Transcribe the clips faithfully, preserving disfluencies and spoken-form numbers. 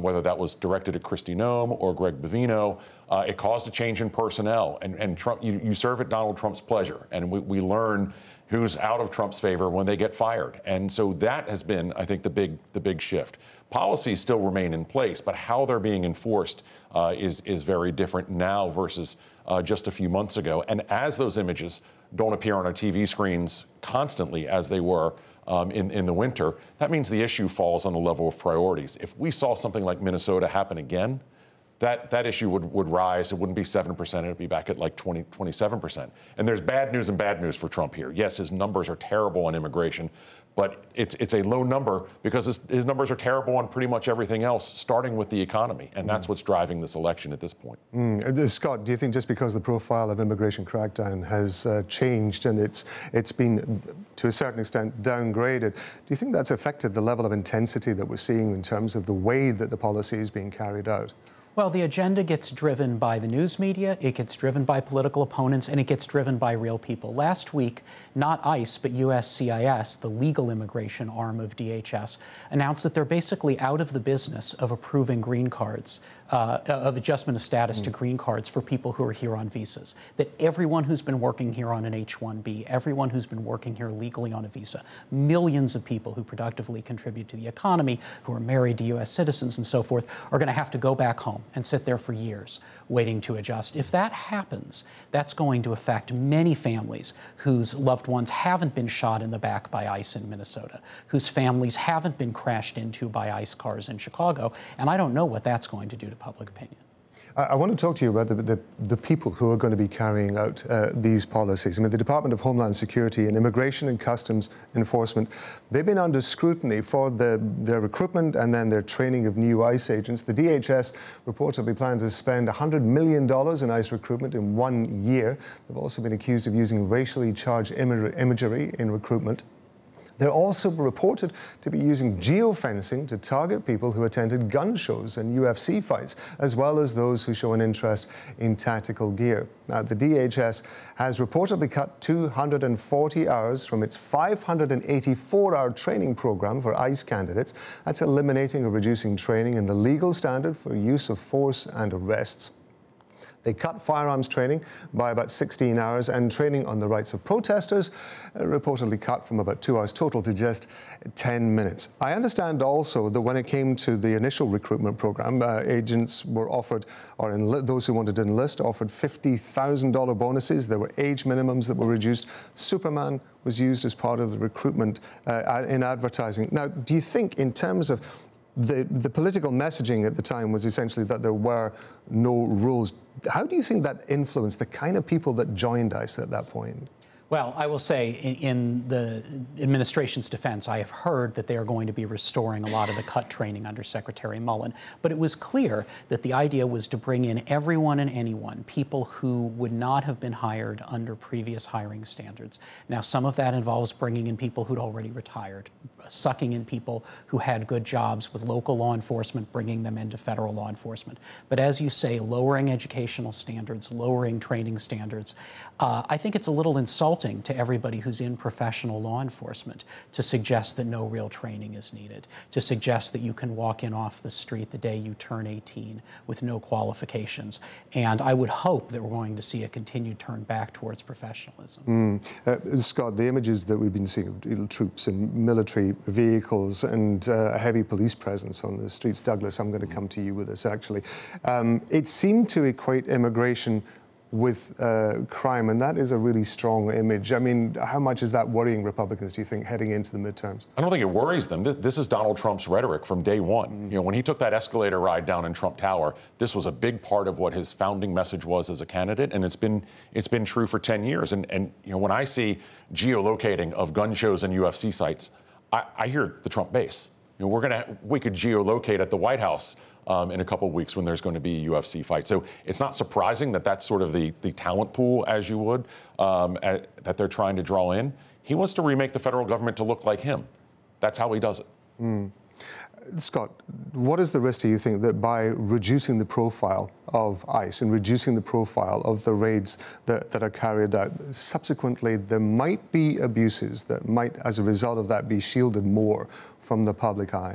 whether that was directed at Kristi Noem or Greg Bovino. Uh, it caused a change in personnel, and, and Trump, you, you serve at Donald Trump's pleasure, and we, we learn who's out of Trump's favor when they get fired. And so that has been, I think, the big the big shift. Policies still remain in place, but how they're being enforced uh, is, is very different now versus uh, just a few months ago. And as those images don't appear on our T V screens constantly as they were um, in, in the winter, that means the issue falls on the level of priorities. If we saw something like Minnesota happen again, that, that issue would, would rise. It wouldn't be seven percent. It would be back at like twenty, twenty-seven percent. And there's bad news and bad news for Trump here. Yes, his numbers are terrible on immigration, but it's, it's a low number because his, his numbers are terrible on pretty much everything else, starting with the economy. And that's mm. what's driving this election at this point. Mm. Uh, Scott, do you think just because the profile of immigration crackdown has uh, changed and it's, it's been, to a certain extent, downgraded, do you think that's affected the level of intensity that we're seeing in terms of the way that the policy is being carried out? Well, the agenda gets driven by the news media, it gets driven by political opponents, and it gets driven by real people. Last week, not ICE, but U S C I S, the legal immigration arm of D H S, announced that they're basically out of the business of approving green cards, uh, of adjustment of status mm. to green cards for people who are here on visas. That everyone who's been working here on an H one B, everyone who's been working here legally on a visa, millions of people who productively contribute to the economy, who are married to U S citizens and so forth, are going to have to go back home and sit there for years waiting to adjust. If that happens, that's going to affect many families whose loved ones haven't been shot in the back by ICE in Minnesota, whose families haven't been crashed into by ICE cars in Chicago, and I don't know what that's going to do to public opinion. I want to talk to you about the, the, the people who are going to be carrying out uh, these policies. I mean, the Department of Homeland Security and Immigration and Customs Enforcement, they've been under scrutiny for the, their recruitment and then their training of new ICE agents. The D H S reportedly planned to spend one hundred million dollars in ICE recruitment in one year. They've also been accused of using racially charged imagery in recruitment. They're also reported to be using geofencing to target people who attended gun shows and U F C fights, as well as those who show an interest in tactical gear. Now, the D H S has reportedly cut two hundred forty hours from its five hundred eighty-four hour training program for ICE candidates. That's eliminating or reducing training in the legal standard for use of force and arrests. They cut firearms training by about sixteen hours, and training on the rights of protesters uh, reportedly cut from about two hours total to just ten minutes. I understand also that when it came to the initial recruitment program, uh, agents were offered, or enli- those who wanted to enlist, offered fifty thousand dollars bonuses. There were age minimums that were reduced. Superman was used as part of the recruitment uh, in advertising. Now, do you think, in terms of The, the political messaging at the time was essentially that there were no rules. How do you think that influenced the kind of people that joined ICE at that point? Well, I will say, in, in the administration's defense, I have heard that they are going to be restoring a lot of the cut training under Secretary Mullen. But it was clear that the idea was to bring in everyone and anyone, people who would not have been hired under previous hiring standards. Now, some of that involves bringing in people who'd already retired, sucking in people who had good jobs with local law enforcement, bringing them into federal law enforcement. But as you say, lowering educational standards, lowering training standards, uh, I think it's a little insulting to everybody who's in professional law enforcement to suggest that no real training is needed, to suggest that you can walk in off the street the day you turn eighteen with no qualifications. And I would hope that we're going to see a continued turn back towards professionalism. Mm. Uh, Scott, the images that we've been seeing of troops in military vehicles and uh, a heavy police presence on the streets. Douglas, I'm going to come to you with this, actually. Um, it seemed to equate immigration with uh, crime, and that is a really strong image. I mean, how much is that worrying Republicans, do you think, heading into the midterms? I don't think it worries them. This, this is Donald Trump's rhetoric from day one. Mm. You know, when he took that escalator ride down in Trump Tower, this was a big part of what his founding message was as a candidate, and it's been it's been true for ten years. And, and you know, when I see geolocating of gun shows and U F C sites, I, I hear the Trump base. You know, we're gonna we could geolocate at the White House Um, in a couple of weeks when there's going to be a U F C fight. So it's not surprising that that's sort of the, the talent pool, as you would, um, at, that they're trying to draw in. He wants to remake the federal government to look like him. That's how he does it. Mm. Scott, what is the risk, do you think, that by reducing the profile of ICE and reducing the profile of the raids that, that are carried out, subsequently there might be abuses that might, as a result of that, be shielded more from the public eye?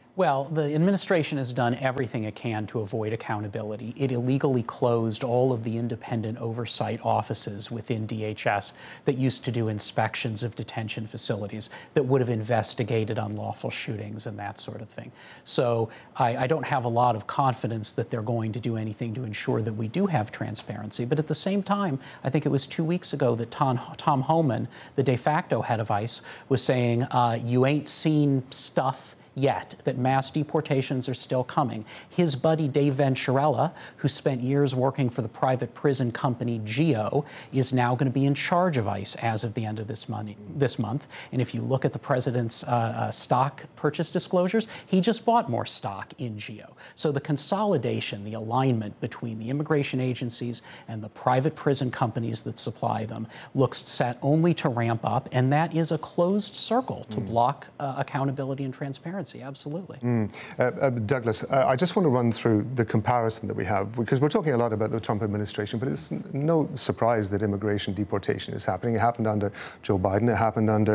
Well, the administration has done everything it can to avoid accountability. It illegally closed all of the independent oversight offices within D H S that used to do inspections of detention facilities that would have investigated unlawful shootings and that sort of thing. So I, I don't have a lot of confidence that they're going to do anything to ensure that we do have transparency. But at the same time, I think it was two weeks ago that Tom, Tom Homan, the de facto head of ICE, was saying, uh, you ain't seen stuff yet, that mass deportations are still coming. His buddy Dave Venturella, who spent years working for the private prison company GEO, is now going to be in charge of ICE as of the end of this, money, this month. And if you look at the president's uh, uh, stock purchase disclosures, he just bought more stock in GEO. So the consolidation, the alignment between the immigration agencies and the private prison companies that supply them looks set only to ramp up, and that is a closed circle to mm. block uh, accountability and transparency. Absolutely. Mm. Uh, uh, Douglas, uh, I just want to run through the comparison that we have, because we're talking a lot about the Trump administration, but it's no surprise that immigration deportation is happening. It happened under Joe Biden. It happened under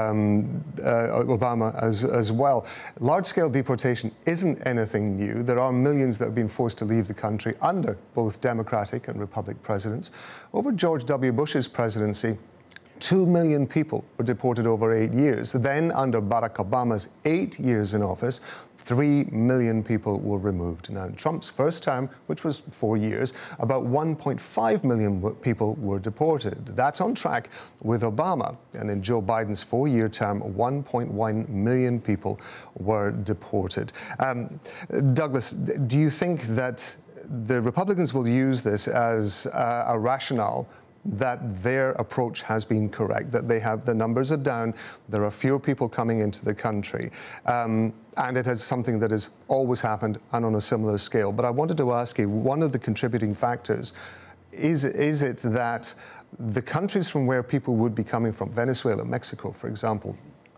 um, uh, Obama as, as well. Large-scale deportation isn't anything new. There are millions that have been forced to leave the country under both Democratic and Republican presidents. Over George W. Bush's presidency, Two million people were deported over eight years. Then, under Barack Obama's eight years in office, three million people were removed. Now, in Trump's first term, which was four years, about one point five million people were deported. That's on track with Obama. And in Joe Biden's four-year term, one point one million people were deported. Um, Douglas, do you think that the Republicans will use this as uh, a rationale that their approach has been correct, that they have, the numbers are down, there are fewer people coming into the country, um, and it has something that has always happened and on a similar scale? But I wanted to ask you, one of the contributing factors, is, is it that the countries from where people would be coming from, Venezuela, Mexico, for example,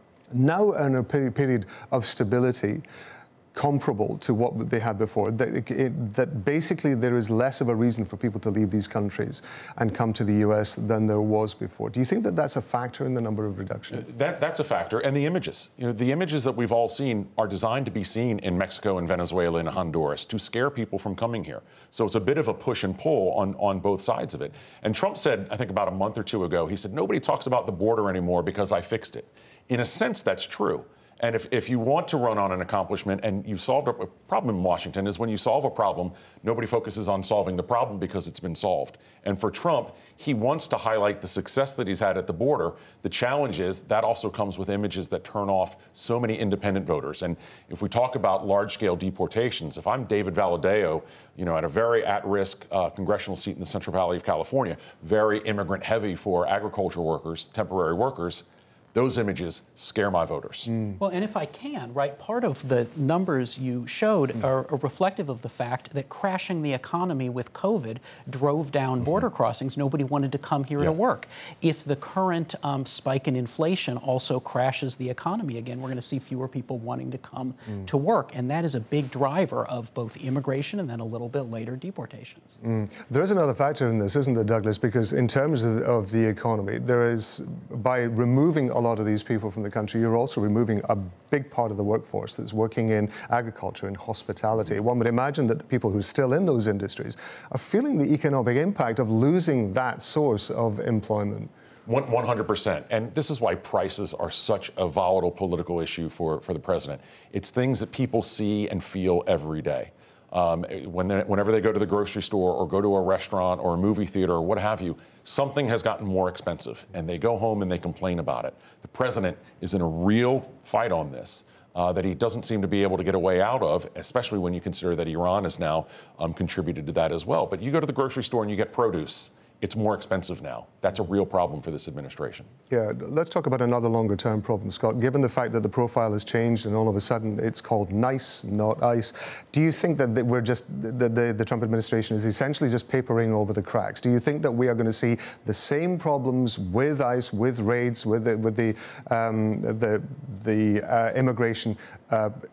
now are in a period of stability comparable to what they had before, that, it, it, that basically there is less of a reason for people to leave these countries and come to the U S than there was before. Do you think that that's a factor in the number of reductions? That, that's a factor. And the images. You know, the images that we've all seen are designed to be seen in Mexico and Venezuela and Honduras to scare people from coming here. So it's a bit of a push and pull on, on both sides of it. And Trump said, I think about a month or two ago, he said, nobody talks about the border anymore because I fixed it. In a sense, that's true. And if, if you want to run on an accomplishment and you've solved a, a problem in Washington is when you solve a problem, nobody focuses on solving the problem because it's been solved. And for Trump, he wants to highlight the success that he's had at the border. The challenge is that also comes with images that turn off so many independent voters. And if we talk about large-scale deportations, if I'm David Valadao, you know, at a very at-risk uh, congressional seat in the Central Valley of California, very immigrant-heavy for agriculture workers, temporary workers, those images scare my voters. Mm. Well, and if I can, right, part of the numbers you showed mm. are, are reflective of the fact that crashing the economy with COVID drove down mm-hmm. border crossings. Nobody wanted to come here yeah. to work. If the current um, spike in inflation also crashes the economy again, we're going to see fewer people wanting to come mm. to work. And that is a big driver of both immigration and then a little bit later deportations. Mm. There is another factor in this, isn't there, Douglas? Because in terms of, of the economy, there is, by removing a lot of these people from the country, you're also removing a big part of the workforce that's working in agriculture and hospitality. One would imagine that the people who are still in those industries are feeling the economic impact of losing that source of employment. one hundred percent. And this is why prices are such a volatile political issue for, for the president. It's things that people see and feel every day. Um, when whenever they go to the grocery store or go to a restaurant or a movie theater or what have you, something has gotten more expensive and they go home and they complain about it. The president is in a real fight on this uh, that he doesn't seem to be able to get a way out of, especially when you consider that Iran has now um, contributed to that as well. But you go to the grocery store and you get produce. It's more expensive now. That's a real problem for this administration. Yeah, let's talk about another longer term problem, Scott. Given the fact that the profile has changed and all of a sudden it's called NICE, not ICE, do you think that we're just, the, the, the Trump administration is essentially just papering over the cracks? Do you think that we are going to see the same problems with ICE, with raids, with the, with the, um, the, the uh, immigration uh,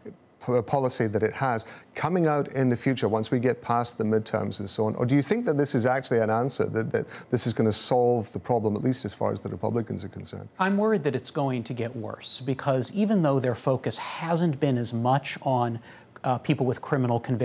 p- policy that it has coming out in the future once we get past the midterms and so on? Or do you think that this is actually an answer, that, that this is going to solve the problem, at least as far as the Republicans are concerned? I'm worried that it's going to get worse, because even though their focus hasn't been as much on uh, people with criminal convictions,